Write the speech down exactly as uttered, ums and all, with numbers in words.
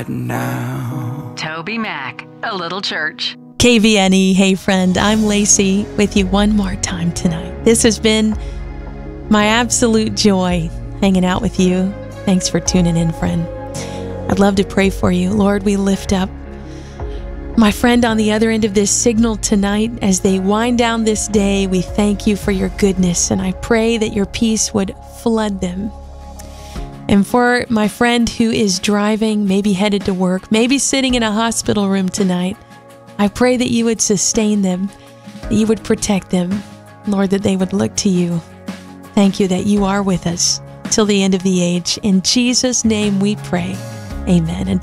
right now. Toby Mac, A Little Church. K V N E, hey friend, I'm Lacey with you one more time tonight. This has been my absolute joy hanging out with you. Thanks for tuning in, friend. I'd love to pray for you. Lord, we lift up my friend on the other end of this signal tonight as they wind down this day. We thank you for your goodness, and I pray that your peace would flood them. And for my friend who is driving, maybe headed to work, maybe sitting in a hospital room tonight, I pray that you would sustain them, that you would protect them, Lord, that they would look to you. Thank you that you are with us till the end of the age. In Jesus' name we pray. Amen. And